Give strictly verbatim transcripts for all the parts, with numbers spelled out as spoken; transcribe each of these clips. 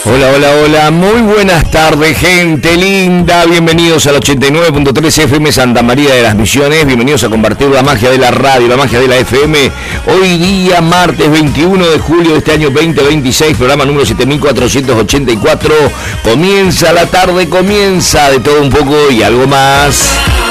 Hola, hola, hola, muy buenas tardes, gente linda, bienvenidos al ochenta y nueve punto tres F M Santa María de las Misiones, bienvenidos a compartir la magia de la radio, la magia de la F M, hoy día martes veintiuno de julio de este año veinte veintiséis, programa número siete mil cuatrocientos ochenta y cuatro, comienza la tarde, comienza de todo un poco y algo más.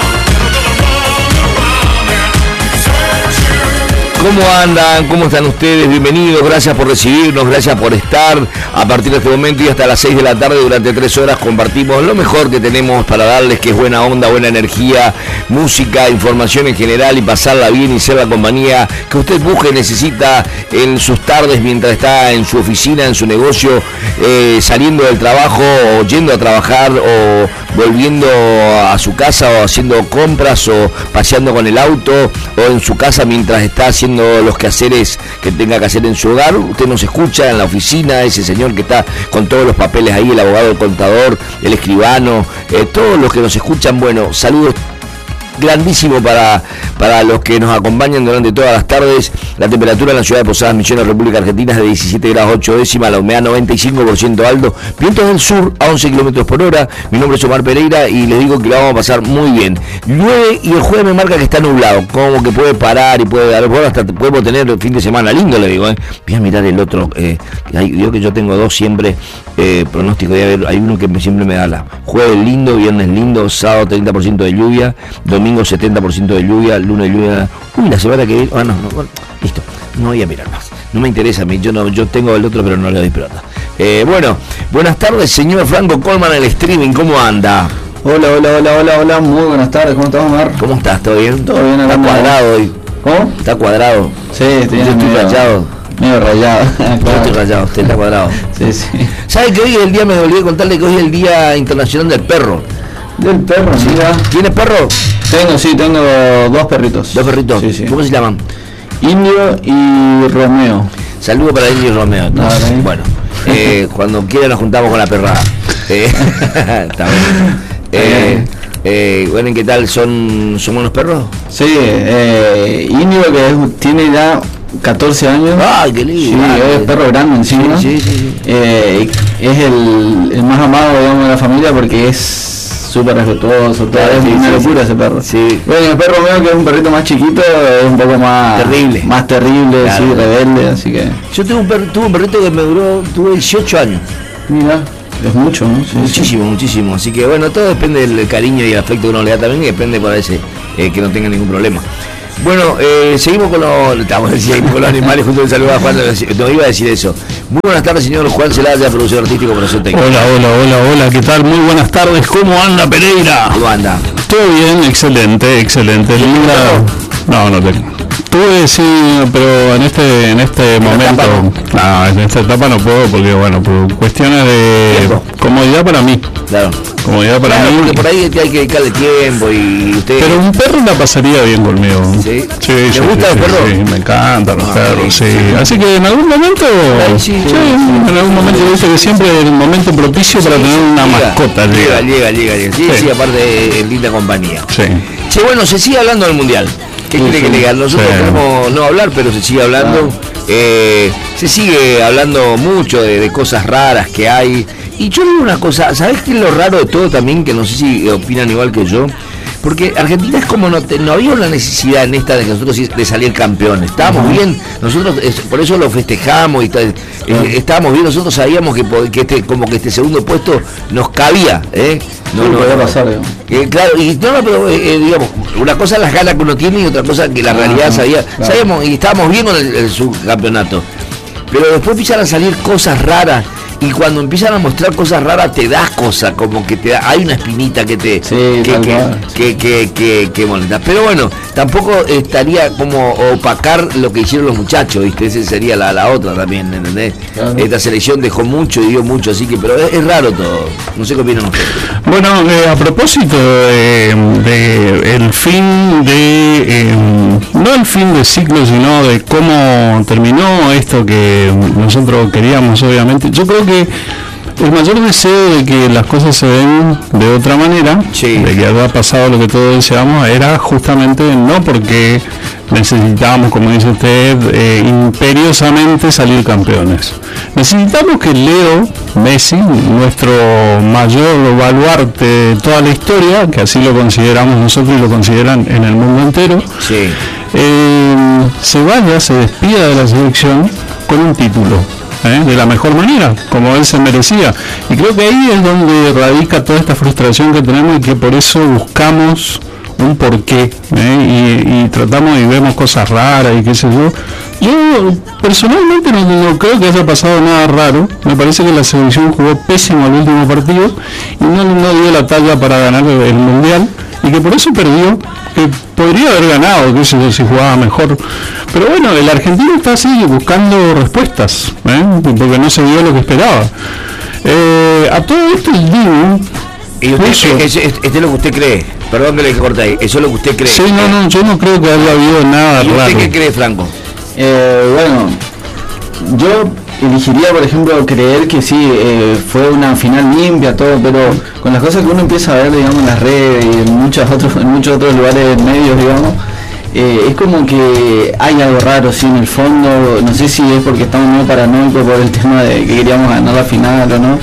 ¿Cómo andan? ¿Cómo están ustedes? Bienvenidos, gracias por recibirnos, gracias por estar. A partir de este momento y hasta las seis de la tarde, durante tres horas, compartimos lo mejor que tenemos para darles, que es buena onda, buena energía, música, información en general y pasarla bien y ser la compañía que usted busca y necesita en sus tardes mientras está en su oficina, en su negocio, eh, saliendo del trabajo o yendo a trabajar o volviendo a su casa o haciendo compras o paseando con el auto o en su casa mientras está haciendo los quehaceres que tenga que hacer en su hogar. Usted nos escucha en la oficina, ese señor que está con todos los papeles ahí, el abogado, el contador, el escribano, eh, todos los que nos escuchan, bueno, saludos grandísimo para, para los que nos acompañan durante todas las tardes. La temperatura en la ciudad de Posadas Misiones, República Argentina, es de diecisiete grados ocho décimas, la humedad noventa y cinco por ciento alto, vientos del sur a once kilómetros por hora. Mi nombre es Omar Pereira y les digo que lo vamos a pasar muy bien. Llueve y el jueves me marca que está nublado, como que puede parar y puede dar, hasta podemos tener el fin de semana lindo, le digo, ¿eh? Voy a mirar el otro, eh, digo que yo tengo dos siempre, eh, pronóstico, de haber, hay uno que siempre me da la jueves lindo, viernes lindo, sábado treinta por ciento de lluvia, domingo setenta por ciento de lluvia, lunes lluvia. Uy, la semana que viene. Ah, no, no, listo. No voy a mirar más. No me interesa a mí. Yo no, yo tengo el otro, pero no le doy pelota. Eh, bueno, buenas tardes, señor Franco Colman, el streaming. ¿Cómo anda? Hola, hola, hola, hola, hola. Muy buenas tardes. ¿Cómo estás, Omar? ¿Cómo estás? ¿Todo bien? Todo bien. Está cuadrado hoy. ¿Cómo? Está cuadrado. Sí, estoy, yo estoy medio, rayado. Medio rayado. Claro. Yo estoy rayado. Usted está cuadrado. Sí, sí. ¿Sabe que hoy es el día? Me olvidé de contarle que hoy es el Día Internacional del Perro. Del perro, sí. Mira. ¿Tiene perro? Tengo, sí, tengo dos perritos. ¿Dos perritos? Sí, sí. ¿Cómo se llaman? Indio y Romeo. Saludo para Indio y Romeo. Entonces, vale. Bueno, eh, cuando quiera nos juntamos con la perrada. Eh, está bien. Eh, eh, bueno, ¿qué tal? ¿Son, son buenos perros? Sí, eh, Indio que es, tiene ya catorce años. ¡Ay, qué lindo! Sí, ah, es perro grande encima. Sí, sí, sí. Eh, es el, el más amado, digamos, de la familia porque es súper respetuoso, todo, es sí, una sí, locura sí. ese perro. Sí. Bueno, el perro mío, que es un perrito más chiquito, es un poco más terrible, más terrible, claro. Sí, rebelde, así que. Yo tuve un, per, tuve un perrito que me duró, tuve dieciocho años. Mira, es mucho, ¿no? Sí, muchísimo, sí. muchísimo. Así que bueno, todo depende del cariño y el afecto que uno le da también, y depende para ese eh, que no tenga ningún problema. Bueno, eh, seguimos con los, estamos, seguimos con los animales, junto al saludo a Juan, no iba a decir eso. Muy buenas tardes, señor Juan Celaya, productor artístico, profesor técnico. Hola, hola, hola, hola, ¿qué tal? Muy buenas tardes, ¿cómo anda Pereira? ¿Cómo anda? Todo bien, excelente, excelente, linda. No, no tengo. Tuve, sí, pero en este en este ¿En momento, etapa no? no, en esta etapa no puedo porque, bueno, por cuestiones de ¿Tiempo? comodidad para mí. Claro. Comodidad para Claro, mí. porque por ahí hay que dedicarle tiempo y usted... Pero un perro la pasaría bien conmigo. ¿Sí? Sí, ¿Le sí, gustan sí, los perros? Sí, me encantan los Ah, perros, sí. sí. Así que en algún momento, Ay, sí, sí, sí, en algún momento dice que siempre es el momento propicio para tener una llega, mascota. Llega, llega, llega, llega. Sí, sí, Sí. aparte en linda compañía. Sí. Che, bueno, se sigue hablando del Mundial. ¿Qué Sí, quiere sí. que le diga? Nosotros Sí. queremos no hablar, pero se sigue hablando. Eh, se sigue hablando mucho de, de cosas raras que hay. Y yo digo una cosa, ¿sabés qué es lo raro de todo también? Que no sé si opinan igual que yo. Porque Argentina es como no, te, no había una necesidad en esta de que nosotros de salir campeones. Estábamos uh-huh. bien, nosotros es, por eso lo festejamos y está, eh, estábamos bien, nosotros sabíamos que, que este como que este segundo puesto nos cabía, ¿eh? No, sí, no podía pasar, digamos. Eh, claro, y no, no, pero eh, digamos, una cosa es las ganas que uno tiene y otra cosa que la ah, realidad no, sabía, claro. sabíamos y estábamos bien con el, el subcampeonato. Pero después empiezan a salir cosas raras. Y cuando empiezan a mostrar cosas raras te das cosas, como que te da, hay una espinita que te sí, que, que, que, que, que, que molesta. Pero bueno, tampoco estaría como opacar lo que hicieron los muchachos, ¿viste? Esa sería la, la otra también, ¿entendés? Claro. Esta selección dejó mucho y dio mucho, así que, pero es, es raro todo. No sé qué opinan ustedes. Bueno, eh, a propósito de, de el fin de, eh, no el fin de ciclo, sino de cómo terminó esto que nosotros queríamos, obviamente. Yo creo que el mayor deseo de que las cosas se den de otra manera, sí. de que haya pasado lo que todos deseamos, era justamente no porque necesitábamos, como dice usted, eh, imperiosamente salir campeones. Necesitamos que Leo Messi, nuestro mayor baluarte de toda la historia, que así lo consideramos nosotros y lo consideran en el mundo entero, sí. eh, se vaya, se despida de la selección con un título. ¿Eh? De la mejor manera, como él se merecía. Y creo que ahí es donde radica toda esta frustración que tenemos y que por eso buscamos un porqué, ¿eh? y, y tratamos y vemos cosas raras y qué sé yo. Yo personalmente no, no creo que haya pasado nada raro. Me parece que la selección jugó pésimo el último partido y no, no dio la talla para ganar el, el mundial, y que por eso perdió, que podría haber ganado, qué sé yo, si jugaba mejor. Pero bueno, el argentino está así buscando respuestas, ¿eh? porque no se dio lo que esperaba. Eh, a todo esto el Dibu, y usted, eso, es, es, es, es lo que usted cree, perdón que le corte ahí, eso es lo que usted cree. Sí, no, no, yo no creo que haya habido nada ¿Y usted raro. qué cree, Franco? Eh, bueno, yo elegiría, por ejemplo, creer que sí, eh, fue una final limpia, todo, pero con las cosas que uno empieza a ver, digamos, en las redes y en muchos otros, en muchos otros lugares medios, digamos, eh, es como que hay algo raro, sí, en el fondo. No sé si es porque estamos muy paranoicos por el tema de que queríamos ganar la final o no,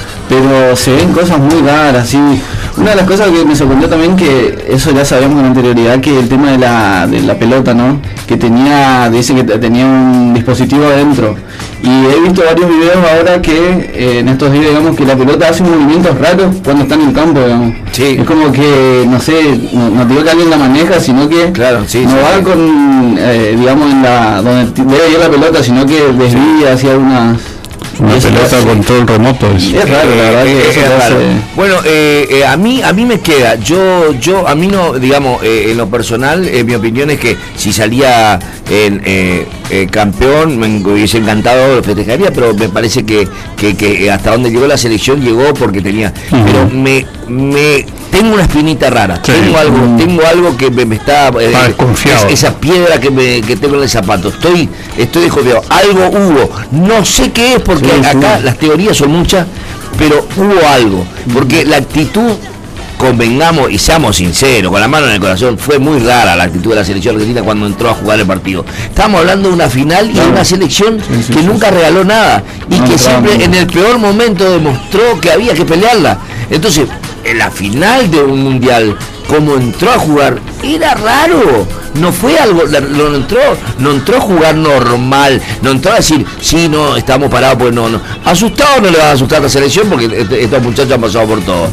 pero se ven cosas muy raras, sí. Una de las cosas que me sorprendió también, que eso ya sabíamos con anterioridad, que el tema de la, de la pelota, ¿no? Que tenía, dice que tenía un dispositivo adentro. Y he visto varios videos ahora que, eh, en estos días, digamos, que la pelota hace movimientos raros cuando está en el campo, digamos. Sí. Es como que, no sé, no, no digo que alguien la maneja, sino que claro, sí, no sí, va sí. con, eh, digamos, en la donde debe ir la pelota, sino que desvía hacia unas... Una eso pelota hace, con control remoto. Es, es raro, la verdad que Eh, eso es lo raro. hace... Bueno, eh, eh, a mí a mí me queda, yo yo a mí no, digamos, eh, en lo personal, eh, mi opinión es que si salía en, eh, eh, campeón, me hubiese encantado, lo festejaría, pero me parece que, que, que hasta donde llegó la selección llegó porque tenía, uh-huh. pero me, me tengo una espinita rara, sí. tengo algo, uh-huh. tengo algo que me, me está, eh, es, esa piedra que me que tengo en el zapato, estoy, estoy desconfiado, algo hubo, no sé qué es, porque sí, acá sí. las teorías son muchas, pero hubo algo, porque la actitud, convengamos y seamos sinceros, con la mano en el corazón, fue muy rara la actitud de la selección argentina cuando entró a jugar el partido. Estamos hablando de una final y de una selección sí, sí, que sí, nunca sí. regaló nada y no, que siempre no. en el peor momento demostró que había que pelearla. Entonces, en la final de un mundial, como entró a jugar, era raro. No fue algo, no entró, no entró a jugar normal, no entró a decir, sí, no, estamos parados, pues no, no. Asustado no le va a asustar a la selección porque estos muchachos han pasado por todo.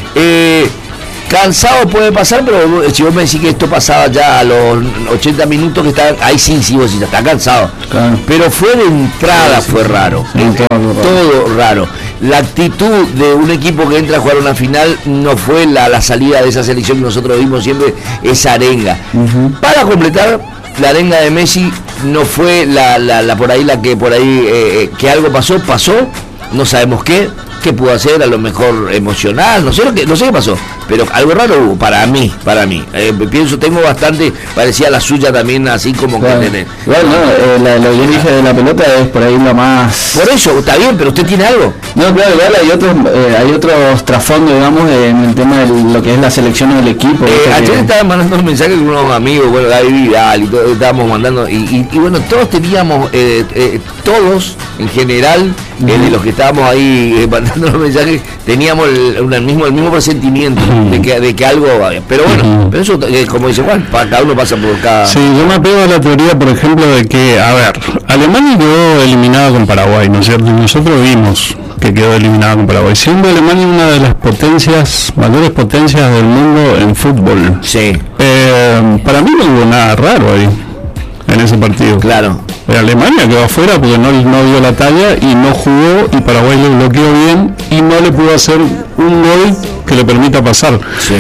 Eh, cansado puede pasar, pero si vos me decís que esto pasaba ya a los ochenta minutos que estaban, ahí sí, sí, vos sí, está cansado. Claro. Pero fue de entrada, sí, fue raro. Sí, eh, todo, todo raro. La actitud de un equipo que entra a jugar una final no fue la, la salida de esa selección que nosotros vimos siempre, esa arenga. Uh-huh. Para completar, la arenga de Messi no fue la, la, la por ahí, la que por ahí, eh, que algo pasó, pasó, no sabemos qué. ¿Qué pudo hacer? A lo mejor emocional, no sé lo que, no sé qué pasó, pero algo raro hubo, para mí, para mí. Eh, pienso, tengo bastante, parecía la suya también, así como claro. que tener. Bueno, no, eh, la, lo que yo dije de la pelota es por ahí lo más. Por eso, está bien, pero usted tiene algo. No, claro, igual hay otros, eh, hay otros trasfondos, digamos, en el tema de lo que es la selección del equipo. Eh, ayer que... estaban mandando un mensaje con unos amigos, bueno, David Vidal y todo, estábamos mandando, y, y, y bueno, todos teníamos, eh, eh, todos en general, uh-huh. eh, de los que estábamos ahí eh, mandando los mensajes, teníamos el, el mismo el mismo presentimiento uh-huh. de que de que algo había. Pero bueno, uh-huh. pero eso, eh, como dice Juan, cada uno pasa por cada... Sí, yo me apego a la teoría, por ejemplo, de que, a ver, Alemania quedó eliminada con Paraguay, ¿no es cierto? Y nosotros vimos que quedó eliminada con Paraguay, siendo Alemania una de las potencias, mayores potencias del mundo en fútbol. Sí. Eh, para mí no hubo nada raro ahí, en ese partido. Claro. Alemania quedó afuera porque no, no dio la talla y no jugó, y Paraguay le bloqueó bien y no le pudo hacer un gol que le permita pasar. Sí.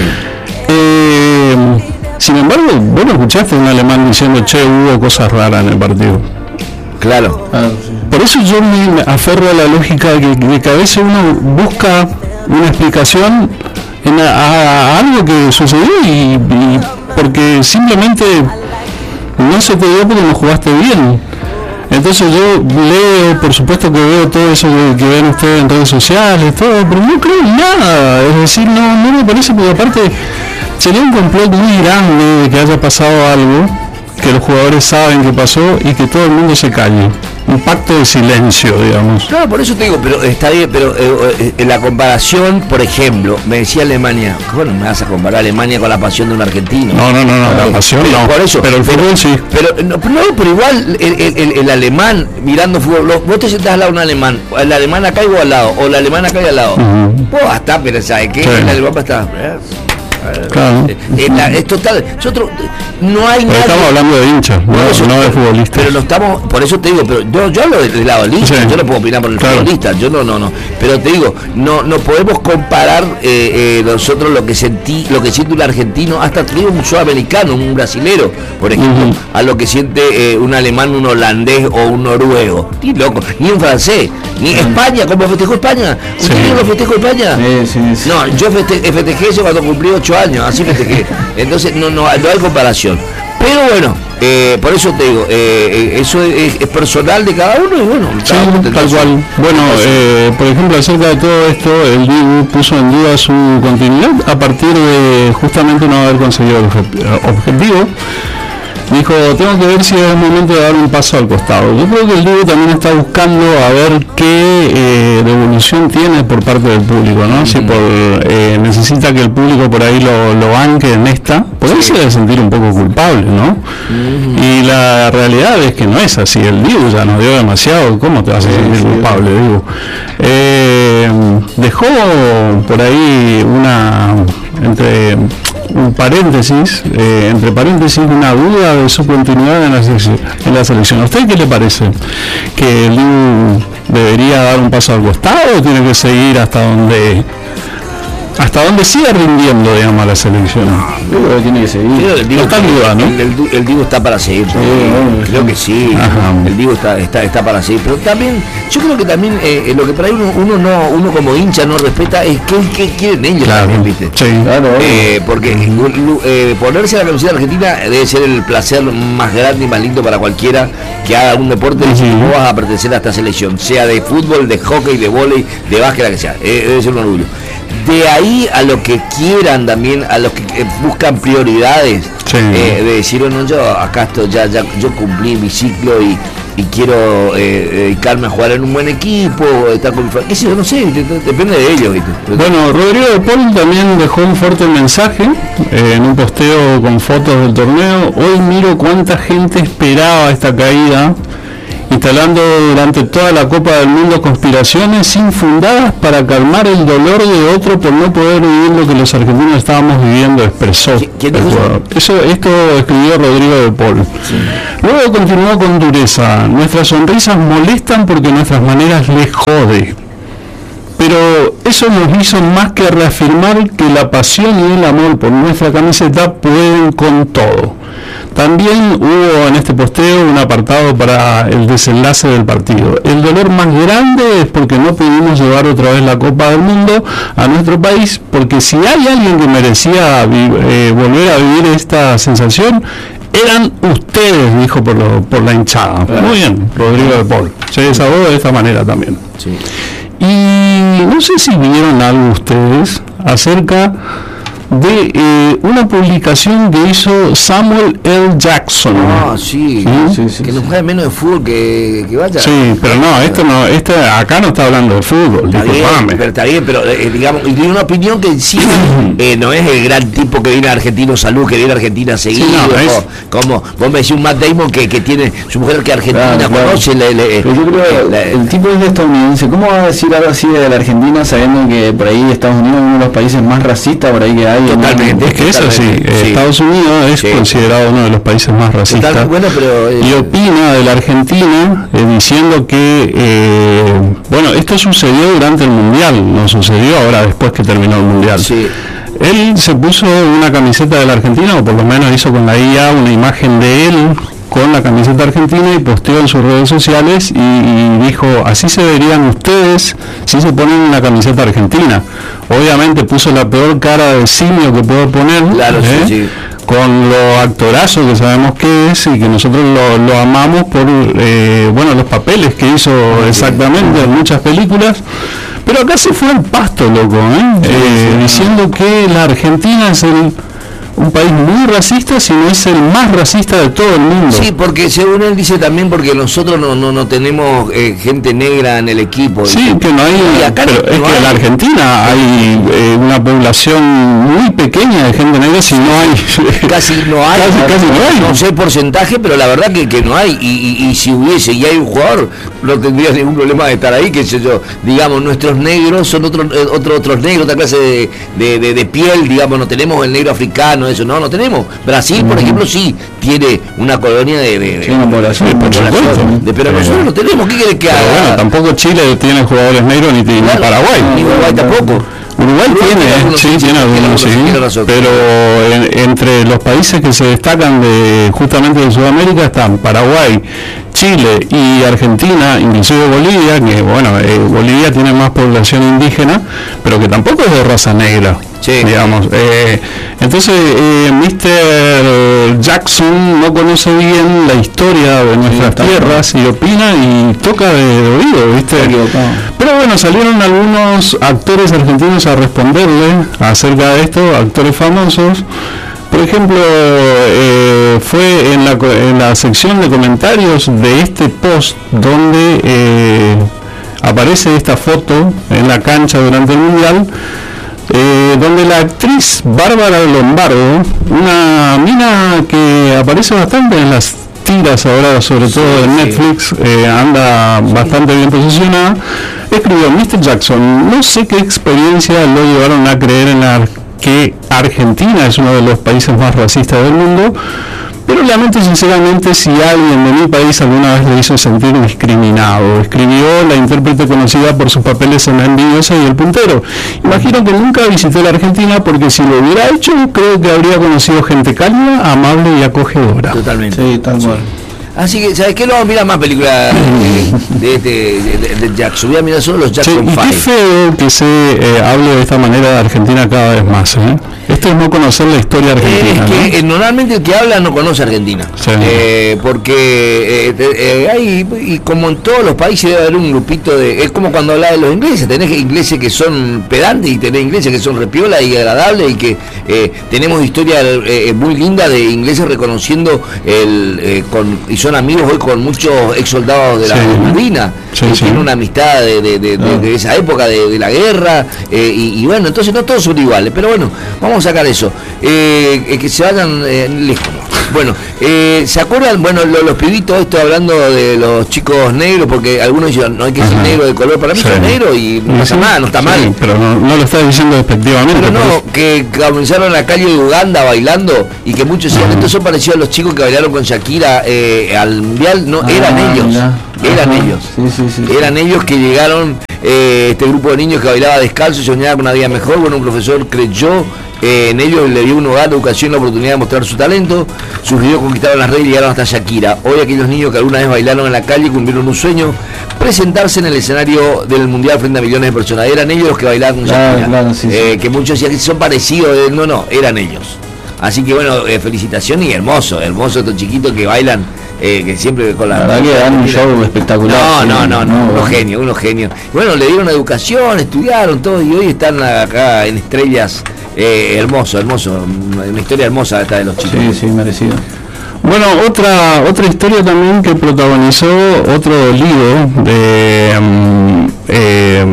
Eh, sin embargo, vos no escuchaste a un alemán diciendo, che, hubo cosas raras en el partido. Claro. Ah, sí. Por eso yo me aferro a la lógica de que, de que a veces uno busca una explicación en a, a, a algo que sucedió y, y porque simplemente no se te dio porque no jugaste bien. Entonces yo leo, por supuesto que veo todo eso que, que ven ustedes en redes sociales, todo, pero no creo en nada. Es decir, no, no me parece, porque aparte sería un complot muy grande de que haya pasado algo, que los jugadores saben que pasó y que todo el mundo se calle. Un pacto de silencio, digamos. Claro, por eso te digo, pero está bien, pero eh, en la comparación, por ejemplo, me decía Alemania, bueno, me vas a comparar Alemania con la pasión de un argentino. No, no, no, no, no la pasión pero, no, por eso, pero el pero, fútbol sí. Pero no, no, pero igual el, el, el alemán mirando fútbol, lo, vos te sentás al lado de un alemán, el alemán acá y vos al lado, o la alemana acá y al lado. Uh-huh. Vos hasta, pero ¿sabes qué? Sí. El alemán va a estar... Claro. Es, la, es total. Nosotros no hay pero nadie. Estamos hablando de hinchas, no, eso, no de futbolistas. Pero no estamos, por eso te digo, pero yo, yo hablo del lado del hincha, sí. Yo no puedo opinar por el claro. futbolista, yo no, no, no. Pero te digo, no, no podemos comparar eh, eh, nosotros lo que sentí, lo que siente un argentino, hasta te digo un sudamericano, un brasilero, por ejemplo, uh-huh. a lo que siente eh, un alemán, un holandés o un noruego. Ni loco, ni un francés, ni uh-huh. España, ¿cómo festejó España? ¿Usted sí. no festejó España? Sí, sí, sí. No, yo feste, festejé eso cuando cumplí ocho años, así festejé. Entonces no, no, no hay comparación. Pero bueno, eh, por eso te digo, eh, eso es, es personal de cada uno y bueno, sí, tal cual. Bueno, eh, por ejemplo, acerca de todo esto, el Dibu puso en duda su continuidad a partir de justamente no haber conseguido el objetivo. Dijo, tengo que ver si es el momento de dar un paso al costado. Yo creo que el Dibu también está buscando a ver qué eh, devolución tiene por parte del público, ¿no? Mm-hmm. Si por, eh, necesita que el público por ahí lo, lo banque en esta, por ahí sí. se debe sentir un poco culpable, ¿no? Mm-hmm. Y la realidad es que no es así. El Dibu ya nos dio demasiado. ¿Cómo te vas a sentir sí, culpable, sí. Dibu? Eh, dejó por ahí una... entre un paréntesis, eh, entre paréntesis, una duda de su continuidad en la, en la selección. ¿A usted qué le parece? ¿Que el Dibu debería dar un paso al costado o tiene que seguir hasta donde hasta donde siga rindiendo, digamos, a la selección? Yo creo que tiene que seguir. El Dibu está, duda, ¿no? el, el, el Dibu está para seguir. Sí, eh, creo que sí. Ajá. El Dibu está, está, está para seguir. Pero también, yo creo que también eh, lo que por ahí uno, uno no, uno como hincha no respeta es qué, qué quieren ellos claro. también, ¿viste? Sí, claro. Eh, porque eh, ponerse la camiseta argentina debe ser el placer más grande y más lindo para cualquiera que haga un deporte y si uh-huh. vos vas a pertenecer a esta selección, sea de fútbol, de hockey, de vóley, de básquet, la que sea. Eh, debe ser un orgullo. De ahí a lo que quieran también, a los que eh, buscan prioridades, sí. eh, de decir, bueno, yo acá estoy, ya, ya yo cumplí mi ciclo y, y quiero eh, dedicarme a jugar en un buen equipo, estar con mi familia, qué sé yo, no sé, depende de ellos. ¿viste? Bueno, Rodrigo de Paul también dejó un fuerte mensaje eh, en un posteo con fotos del torneo. Hoy miro cuánta gente esperaba esta caída, instalando durante toda la Copa del Mundo conspiraciones infundadas para calmar el dolor de otro por no poder vivir lo que los argentinos estábamos viviendo, expresó. ¿Quién dijo eso? Eso, esto escribió Rodrigo de Paul. Sí. Luego continuó con dureza. Nuestras sonrisas molestan porque nuestras maneras les jode. Pero eso nos hizo más que reafirmar que la pasión y el amor por nuestra camiseta pueden con todo. También hubo en este posteo un apartado para el desenlace del partido. El dolor más grande es porque no pudimos llevar otra vez la Copa del Mundo a nuestro país, porque si hay alguien que merecía eh, volver a vivir esta sensación, eran ustedes, dijo por, lo, por la hinchada. Claro. Muy bien, Rodrigo de Paul. Se desahogó de esta manera también. Sí. Y no sé si vieron algo ustedes acerca de eh, una publicación que hizo Samuel L. Jackson. Ah, sí, ¿sí? Sí, sí, que no juega menos de fútbol que, que vaya. Sí, pero no, esto no, este acá no está hablando de fútbol, está bien, pero está bien, pero eh, digamos, y tiene una opinión que sí eh, no es el gran tipo que viene a Argentino Salud, que viene a Argentina seguido, sí, no, es... como vos me decís un Matt Damon que, que tiene su mujer que Argentina claro, conoce. Claro. Le, le, pero yo creo que el tipo es estadounidense, ¿cómo va a decir algo así de la Argentina sabiendo que por ahí Estados Unidos es uno de los países más racistas por ahí que hay? Totalmente. Es que es así, sí. Estados Unidos es sí. considerado uno de los países más racistas. Total, bueno, pero, eh, y opina de la Argentina eh, diciendo que, eh, bueno, esto sucedió durante el Mundial, no sucedió ahora después que terminó el Mundial. Sí. Él se puso una camiseta de la Argentina, o por lo menos hizo con la I A una imagen de él con la camiseta argentina y posteó en sus redes sociales y, y dijo, así se verían ustedes si se ponen una camiseta argentina. Obviamente puso la peor cara de simio que puedo poner, claro, ¿eh? sí, sí. con lo actorazo que sabemos que es y que nosotros lo, lo amamos por eh, bueno, los papeles que hizo exactamente en muchas películas, pero acá se fue al pasto, loco, ¿eh? Sí, Eh, sí, diciendo que la Argentina es el un país muy racista, si no es el más racista de todo el mundo. Sí, porque según él dice también porque nosotros no no, no tenemos eh, gente negra en el equipo. Sí, dice. que no hay, Y acá pero no- es no que hay. en la Argentina hay eh, una población muy pequeña de gente negra, si no hay Casi no hay, Casi- casi no hay. no sé el porcentaje, pero la verdad que, que no hay, y, y, y si hubiese y hay un jugador, no tendría ningún problema de estar ahí, que sé yo, digamos, nuestros negros son otros eh, otro, otros negros, otra clase de, de, de, de piel, digamos, no tenemos el negro africano, eso, no, no tenemos. Brasil, por ejemplo, sí tiene una colonia de, de, de- Sí, una población, de- por de- supuesto. de- pero Sí. nosotros no tenemos, ¿qué quiere que Pero haga? bueno, tampoco Chile tiene jugadores negros ni, ni Claro, Paraguay. ni Uruguay tampoco. Uruguay Uruguay tiene, tiene algunos, sí, sí, tiene tiene algunos, algunos, sí, sí, tiene razón. pero en- entre los países que se destacan de justamente de Sudamérica están Paraguay, Chile y Argentina, inclusive Bolivia, que bueno, eh, Bolivia tiene más población indígena, pero que tampoco es de raza negra. Sí. Digamos, eh, entonces eh, mister Jackson no conoce bien la historia de nuestras está tierras y opina y toca de, de oído, ¿viste? Está equivocado. Pero bueno, salieron algunos actores argentinos a responderle acerca de esto, actores famosos. Por ejemplo, eh, fue en la, co- en la sección de comentarios de este post donde eh, aparece esta foto en la cancha durante el Mundial, eh, donde la actriz Bárbara Lombardo, una mina que aparece bastante en las tiras ahora, sobre todo en sí. Netflix, eh, anda bastante bien posicionada, escribió: mister Jackson, no sé qué experiencia lo llevaron a creer en la que Argentina es uno de los países más racistas del mundo, pero lamento sinceramente si alguien de mi país alguna vez le hizo sentir discriminado. Escribió la intérprete conocida por sus papeles en La Envidiosa y El Puntero. Imagino que nunca visité la Argentina porque si lo hubiera hecho creo que habría conocido gente cálida, amable y acogedora. Totalmente. Sí, tal cual. Así que, ¿sabes qué? No vamos a mirar más películas de, de, este, de, de, de Jackson. Voy a mirar solo los Che, Jackson y qué Five. feo que se eh, hable de esta manera de Argentina cada vez más, ¿eh? Esto es no conocer la historia Eh, argentina, es que ¿no? eh, normalmente el que habla no conoce Argentina. Sí. Eh, porque eh, eh, hay, y como en todos los países debe haber un grupito de... Es como cuando habla de los ingleses, tenés ingleses que son pedantes y tenés ingleses que son repiola y agradables y que eh, tenemos historia eh, muy linda de ingleses reconociendo el eh, con, y son amigos hoy con muchos ex soldados de la Sí. Marina. Sí, que sí. tienen una amistad de, de, de, de, de esa época de, de la guerra eh, y, y bueno, entonces no todos son iguales, pero bueno, vamos a sacar eso, eh, eh, que se vayan eh, lejos. Bueno, eh, ¿se acuerdan? Bueno, lo- los pibitos, esto hablando de los chicos negros, porque algunos dicen, no hay que ser Ajá. negro de color, para mí Sí. son negros y no pasa Sí, nada, no está sí, mal. pero no, no lo estás diciendo despectivamente. Pero por no, eso. que comenzaron en la calle de Uganda bailando y que muchos decían, estos son parecidos a los chicos que bailaron con Shakira eh, al mundial, no, eran Ah, ellos, mirá. eran Ajá. ellos. Sí, sí, sí, sí. Eran ellos que llegaron, eh, este grupo de niños que bailaba descalzo y soñaba con una vida mejor. Bueno, un profesor creyó eh, en ellos, le dio un hogar de educación, la oportunidad de mostrar su talento. Sus videos conquistaron las redes y llegaron hasta Shakira. Hoy aquellos niños que alguna vez bailaron en la calle cumplieron un sueño, presentarse en el escenario del mundial frente a millones de personas. Eran ellos los que bailaban con Claro, Shakira. claro, sí, sí. Eh, que muchos decían que son parecidos, eh, no, no, eran ellos. Así que bueno, eh, felicitación y hermoso, hermoso estos chiquitos que bailan, eh, que siempre con la... La verdad que dan un show espectacular. No, sí. no, no, no, unos bueno. genios, unos genios. Bueno, le dieron educación, estudiaron todo y hoy están acá en estrellas. Eh, hermoso, hermoso, una historia hermosa esta de los chicos. Sí, sí, merecido. Bueno, otra otra historia también que protagonizó otro lío de mm, eh,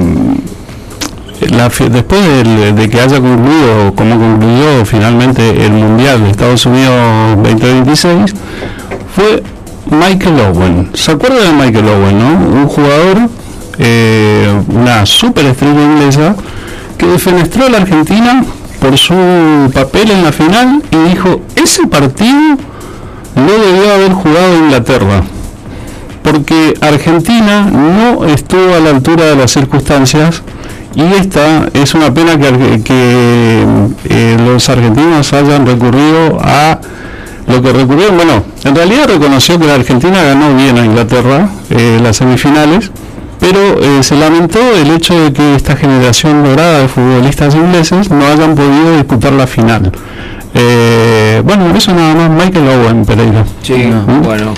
la, fi- después del- de que haya concluido, como concluyó finalmente el Mundial de Estados Unidos veinte veintiséis, fue Michael Owen. ¿Se acuerda de Michael Owen, no? Un jugador, eh, una superestrella inglesa que defenestró a la Argentina por su papel en la final y dijo, ese partido no debió haber jugado Inglaterra, porque Argentina no estuvo a la altura de las circunstancias y esta es una pena que, que eh, los argentinos hayan recurrido a lo que recurrieron. Bueno, en realidad reconoció que la Argentina ganó bien a Inglaterra eh, las semifinales, pero eh, se lamentó el hecho de que esta generación dorada de futbolistas ingleses no hayan podido disputar la final. Eh, bueno, eso nada más. Michael Owen Pereira. Sí, ¿Mm? bueno.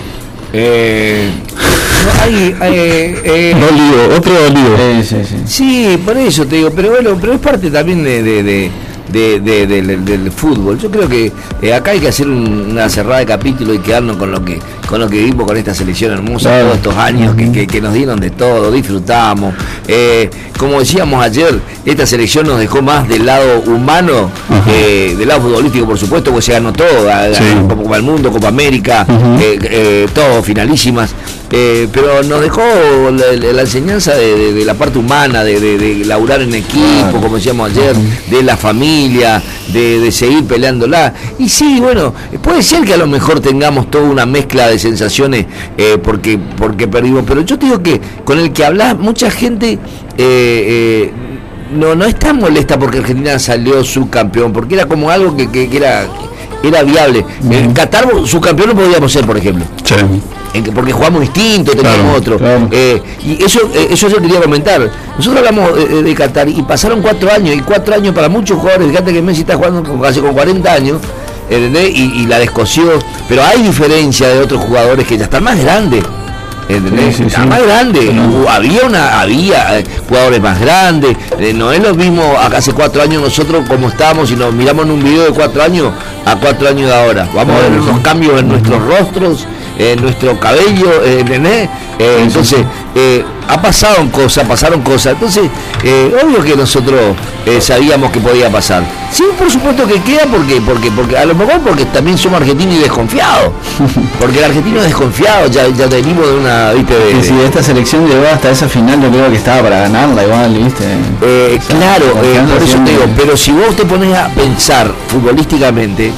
Eh, no, hay, hay, eh, Dolido, otro dolido. Sí, sí, sí. sí, por eso te digo, pero bueno, pero es parte también de, de, de, de, de, de, de del fútbol. Yo creo que eh, acá hay que hacer un, una cerrada de capítulo y quedarnos con lo que con lo que vimos con esta selección hermosa, claro, todos estos años que, que, que nos dieron de todo, disfrutamos. Eh, como decíamos ayer, esta selección nos dejó más del lado humano, eh, del lado futbolístico, por supuesto, porque se ganó todo, ganó sí. Copa del Mundo, Copa América, uh-huh. eh, eh, todo, finalísimas. Eh, pero nos dejó la, la enseñanza de, de, de la parte humana, de, de, de laburar en equipo, claro, como decíamos ayer, de la familia, de, de seguir peleándola. Y sí, bueno, puede ser que a lo mejor tengamos toda una mezcla de sensaciones eh, porque, porque perdimos, pero yo te digo que con el que hablas, mucha gente eh, eh, no, no está molesta porque Argentina salió subcampeón, porque era como algo que, que, que era, era viable. Uh-huh. En Qatar subcampeón no podíamos ser, por ejemplo. Sí. En que, porque jugamos distinto, teníamos claro, otro. Claro. Eh, y eso eh, eso yo quería comentar. Nosotros hablamos eh, de Qatar y pasaron cuatro años, y cuatro años para muchos jugadores. Fíjate que Messi está jugando con, casi con cuarenta años, ¿entendés? Y, y la descosió. Pero hay diferencia de otros jugadores que ya están más grandes. ¿Entendés? Sí, sí, sí. Más grande, no. había una había eh, jugadores más grandes, eh, no es lo mismo acá hace cuatro años nosotros como estábamos y nos miramos en un video de cuatro años a cuatro años de ahora. Vamos a ver los cambios en nuestros rostros, en nuestro cabello, eh, ¿entendés? Eh, entonces, eh, ha pasado cosas, pasaron cosas, entonces, eh, obvio que nosotros eh, sabíamos que podía pasar. Sí, por supuesto que queda, porque, porque, porque a lo mejor porque también somos argentinos y desconfiados, porque el argentino es desconfiado, ya, ya venimos de una, viste, de, y si esta selección llegó hasta esa final, yo creo que estaba para ganarla igual, viste. Eh, o sea, claro, eh, por eso te digo, pero si vos te pones a pensar futbolísticamente,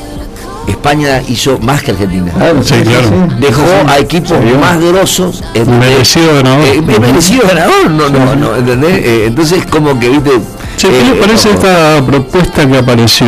España hizo más que Argentina. Claro, sí, claro. Dejó a equipos sí, más grosos. Merecido ganador. Eh, merecido ganador, no, no, no, ¿entendés? Eh, entonces, como que, viste. Sí, ¿qué le parece eh, esta propuesta que apareció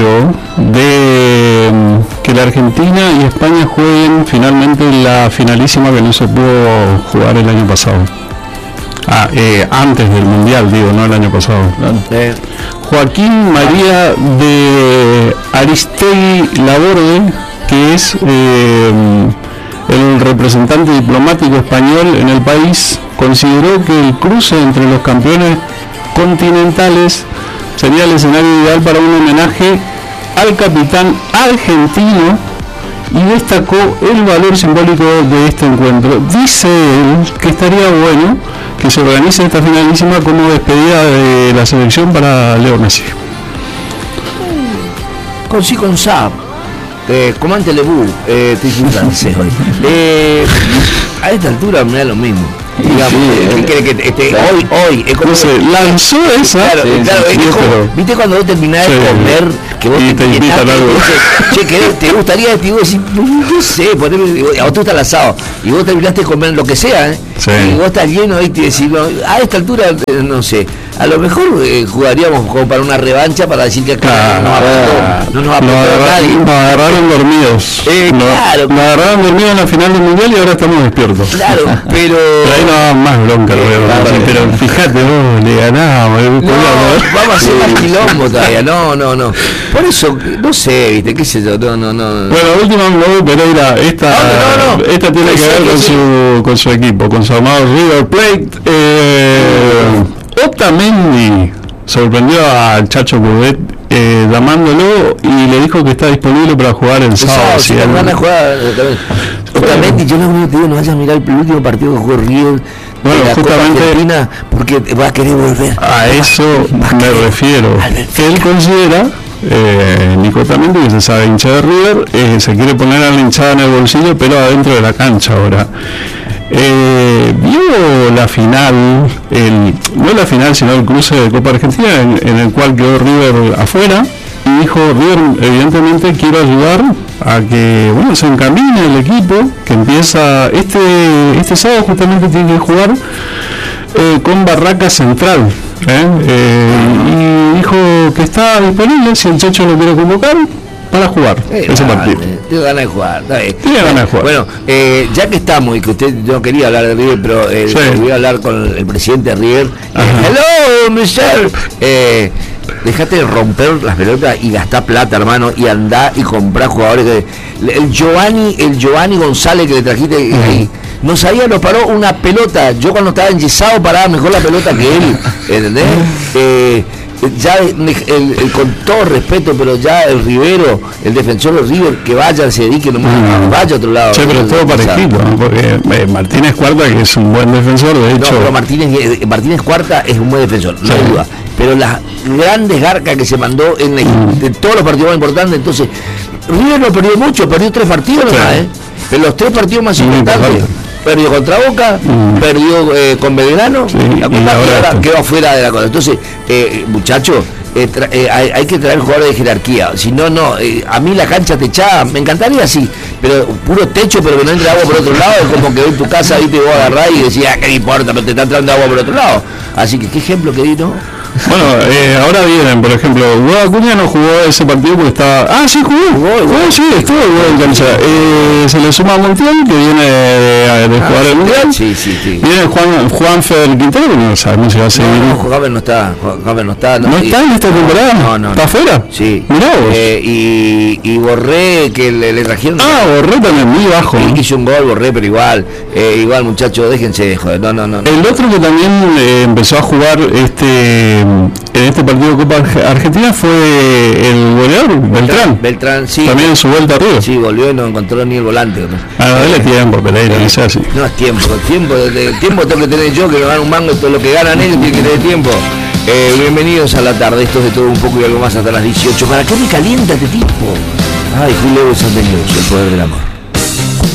de um, que la Argentina y España jueguen finalmente la finalísima que no se pudo jugar el año pasado? Ah, eh, antes del Mundial, digo, no el año pasado. Claro. Eh. Joaquín María de Aristegui Laborde, que es eh, el representante diplomático español en el país, consideró que el cruce entre los campeones continentales sería el escenario ideal para un homenaje al capitán argentino y destacó el valor simbólico de este encuentro. Dice él que estaría bueno que se organice esta finalísima como despedida de la selección para Leo Messi. Con sí, con Saab, eh, comandante Lebu, eh, te francés hoy. Eh, a esta altura me da lo mismo. Digamos, sí, que, que, que, este, claro. hoy, hoy, es como no sé, lanzó esa. Claro, sí, claro, sí, es sí, como, pero, viste cuando vos terminás sí, de comer, que vos y te, te invitan algo. Che, que te gustaría, te digo, decir, no sé, poneme, a vos te gusta el asado, y vos terminaste de comer lo que sea, ¿eh? Sí. Y vos estás lleno ahí y te decís, no, a esta altura, eh, no sé, a lo mejor eh, jugaríamos como para una revancha para decir que acá no, ah, no nos apretó nadie. Nos agarraron dormidos. Eh, nos, claro. Nos agarraron dormidos en la final del mundial y ahora estamos despiertos. Claro, pero. Pero ahí no da más bronca, eh, claro, sí, pero fíjate, vos le ganamos. No, vamos a hacer más quilombo todavía, no, no, no. Por eso, no sé, viste, qué sé yo, no, no, no. Bueno, última no, Pereira, esta, no, no, no. esta tiene que ver con su, con su equipo, con su amado River Plate. Eh, Otamendi sorprendió al Chacho Coudet eh, llamándolo y le dijo que está disponible para jugar el sábado. Si van a jugar Otamendi, yo no te digo, no vayas a mirar el último partido que jugó River. Bueno, la justamente porque va a querer volver. A eso a me querer, refiero. Que él considera, eh, Nico Otamendi, que se sabe hincha de River, eh, se quiere poner a la hinchada en el bolsillo, pero adentro de la cancha ahora. Eh, vio la final, el, no la final, sino el cruce de Copa Argentina, en, en el cual quedó River afuera, y dijo, River, evidentemente quiero ayudar a que, bueno, se encamine el equipo, que empieza este este sábado justamente tiene que jugar eh, con Barraca Central, ¿eh? Eh, y dijo que está disponible si el Chacho lo quiere convocar para jugar eh, ese vale, partido. Tiene ganas de jugar, está bien. Tiene ganas de jugar. Bueno, eh, ya que estamos y que usted no quería hablar de River, pero eh, sí. voy a hablar con el presidente de River. Eh, hello, mister. Eh, dejate de romper las pelotas y gastá plata, hermano, y andá y comprá jugadores que, el Giovanni, el Giovanni González que le trajiste ahí, no sabía, lo paró una pelota. Yo cuando estaba enyesado paraba mejor la pelota que él, ¿entendés? Eh, ya el, el, el, con todo respeto, pero ya el Rivero, el defensor de River, que vaya, se dedique nomás, no, vaya a otro lado. Sí, pero es todo parejito, ¿no? Porque eh, Martínez Cuarta, que es un buen defensor, de hecho. No, pero Martínez, eh, Martínez Cuarta es un buen defensor, sí, no hay duda. Pero las grandes garcas que se mandó en, la, mm. en todos los partidos más importantes, entonces, River no perdió mucho, perdió tres partidos nomás, sí, ¿eh? Pero los tres partidos más sí, importantes. Perdió contra Boca, mm. perdió eh, con Belgrano, sí, y ahora quedó afuera de la cosa. Entonces, eh, muchachos, eh, eh, hay, hay que traer jugadores de jerarquía. Si no, no, eh, a mí la cancha techada, me encantaría sí, pero puro techo, pero que no entre agua por otro lado, es como que en tu casa ahí te vos agarrás y decís, ah, ¿qué me importa? Pero te está entrando agua por otro lado. Así que, ¿qué ejemplo que di, no? Bueno, eh, ahora vienen, por ejemplo, Hugo Acuña no jugó ese partido porque estaba... Ah, sí, jugó, jugó, jugó sí, estuvo en cancha. Eh, se le suma a Montiel, que viene de, de jugar ah, el Mundial. Sí, sí, sí. Viene Juan, Juan Feder Quintero, que no sabemos si va a seguir. No, no, Javier no está, Javier no está. ¿No, ¿No está en esta temporada? No, no. ¿Está afuera? Sí. Mirá vos. Eh, y, y Borré, que le, le trajeron... Ah, Borré también, muy bajo. Y, hizo un gol, Borré, pero igual, eh, igual, muchachos, déjense de joder. No, no, no. El otro que también eh, empezó a jugar este en este partido de Copa Argentina fue el goleador, Beltrán. Beltrán, sí. También en su vuelta arriba. Sí, volvió y no encontró ni el volante. ¿No? Ah, no, dale tiempo, Pereira, no sea así. No es tiempo, tiempo, de, tiempo tengo que tener yo, que me ganan un mango, todo lo que ganan ellos tiene que tener tiempo. Eh, bienvenidos a la tarde, esto es de todo un poco y algo más hasta las dieciocho. ¿Para qué me calienta este tipo? Ay, Julio Sandeños, el poder del amor.